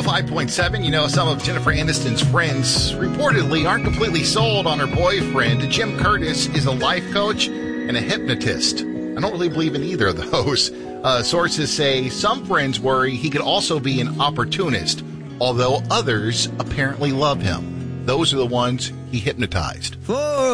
105.7. Some of Jennifer Aniston's friends reportedly aren't completely sold on her boyfriend. Jim Curtis is a life coach and a hypnotist. I don't really believe in either of those. Sources say some friends worry he could also be an opportunist, although others apparently love him. Those are the ones he hypnotized.